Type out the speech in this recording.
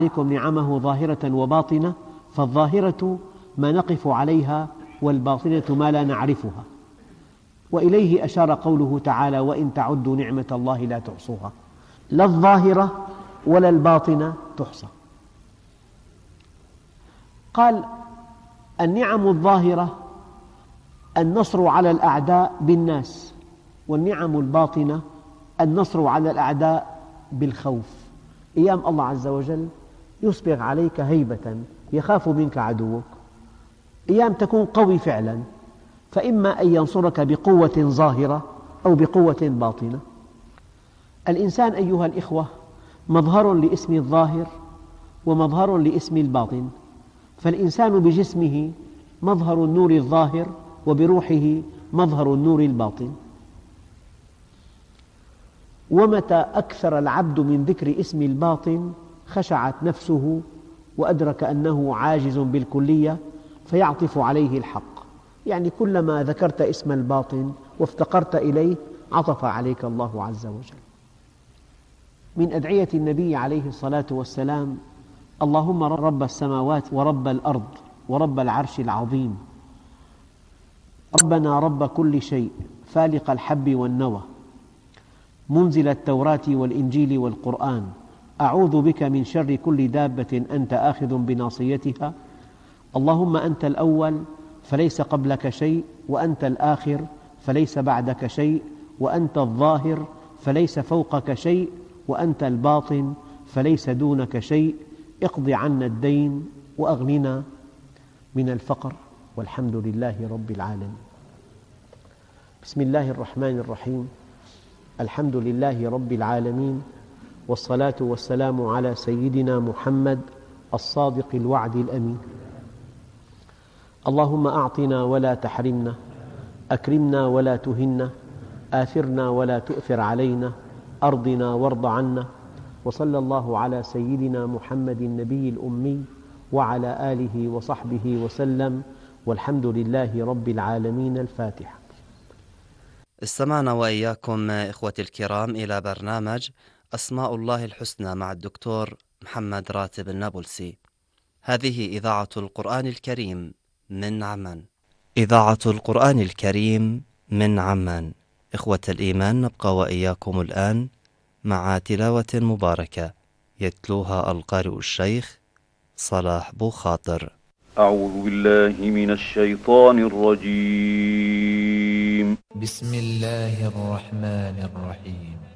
عليكم نعمه ظاهرة وباطنة، فالظاهرة ما نقف عليها، والباطنة ما لا نعرفها. وإليه أشار قوله تعالى: وإن تعدوا نعمة الله لا تحصوها. لا الظاهرة ولا الباطنة تحصى. قال: النعم الظاهرة النصر على الأعداء بالناس، والنعم الباطنة النصر على الأعداء بالخوف. أيام الله عز وجل يسبغ عليك هيبة يخاف منك عدوك، أيام تكون قوي فعلا، فإما أن ينصرك بقوة ظاهرة أو بقوة باطنة. الإنسان أيها الإخوة مظهر لاسم الظاهر ومظهر لاسم الباطن، فالإنسان بجسمه مظهر النور الظاهر، وبروحه مظهر النور الباطن. ومتى أكثر العبد من ذكر اسم الباطن خشعت نفسه وأدرك أنه عاجز بالكلية، فيعطف عليه الحق. يعني كلما ذكرت اسم الباطن وافتقرت إليه عطف عليك الله عز وجل. من أدعية النبي عليه الصلاة والسلام: اللهم رب السماوات ورب الأرض ورب العرش العظيم، ربنا رب كل شيء، فالق الحب والنوى، منزل التوراة والإنجيل والقرآن، أعوذ بك من شر كل دابة أنت آخذ بناصيتها، اللهم أنت الأول فليس قبلك شيء، وأنت الآخر فليس بعدك شيء، وأنت الظاهر فليس فوقك شيء، وأنت الباطن فليس دونك شيء، اقض عنا الدين وأغننا من الفقر، والحمد لله رب العالمين. بسم الله الرحمن الرحيم، الحمد لله رب العالمين، والصلاة والسلام على سيدنا محمد الصادق الوعد الأمين. اللهم أعطنا ولا تحرمنا، أكرمنا ولا تهنا، آثرنا ولا تؤثر علينا، أرضنا وارض عنا. وصلى الله على سيدنا محمد النبي الأمي وعلى آله وصحبه وسلم، والحمد لله رب العالمين. الفاتحة. استمعنا وإياكم إخوتي الكرام إلى برنامج أسماء الله الحسنى مع الدكتور محمد راتب النابلسي. هذه إذاعة القرآن الكريم من عمان. إذاعة القرآن الكريم من عمان. إخوة الإيمان، نبقى وإياكم الآن مع تلاوة مباركة يتلوها القارئ الشيخ صلاح بوخاطر. أعوذ بالله من الشيطان الرجيم. بسم الله الرحمن الرحيم.